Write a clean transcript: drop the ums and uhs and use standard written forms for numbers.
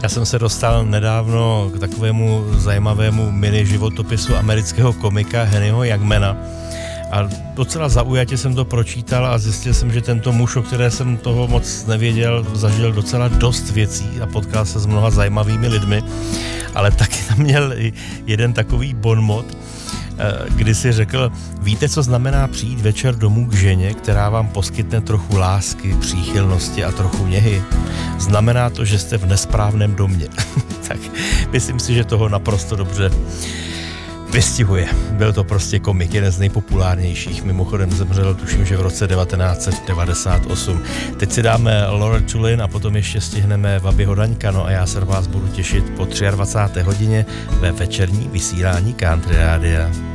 Já jsem se dostal nedávno k takovému zajímavému mini životopisu amerického komika Henryho Youngmana a docela zaujatě jsem to pročítal a zjistil jsem, že tento muž, o které jsem toho moc nevěděl, zažil docela dost věcí a potkal se s mnoha zajímavými lidmi, ale taky tam měl jeden takový bonmot, kdy si řekl, víte, co znamená přijít večer domů k ženě, která vám poskytne trochu lásky, příchylnosti a trochu něhy? Znamená to, že jste v nesprávném domě. Tak myslím si, že toho naprosto dobře vystihuje. Byl to prostě komik, jeden z nejpopulárnějších. Mimochodem zemřel, tuším, že v roce 1998. Teď si dáme Laura Tulin a potom ještě stihneme Vabyho Daňka. No a já se vás budu těšit po 23. hodině ve večerní vysílání Country Rádia.